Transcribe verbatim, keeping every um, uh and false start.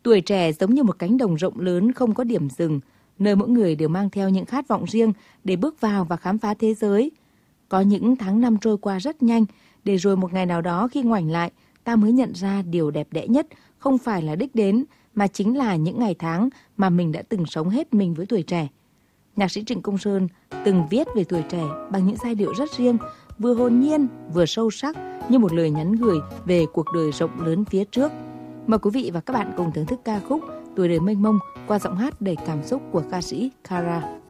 Tuổi trẻ giống như một cánh đồng rộng lớn không có điểm dừng, nơi mỗi người đều mang theo những khát vọng riêng để bước vào và khám phá thế giới. Có những tháng năm trôi qua rất nhanh, để rồi một ngày nào đó khi ngoảnh lại, ta mới nhận ra điều đẹp đẽ nhất không phải là đích đến, mà chính là những ngày tháng mà mình đã từng sống hết mình với tuổi trẻ. Nhạc sĩ Trịnh Công Sơn từng viết về tuổi trẻ bằng những giai điệu rất riêng, vừa hồn nhiên, vừa sâu sắc như một lời nhắn gửi về cuộc đời rộng lớn phía trước. Mời quý vị và các bạn cùng thưởng thức ca khúc Tuổi đời mênh mông qua giọng hát đầy cảm xúc của ca sĩ Kara.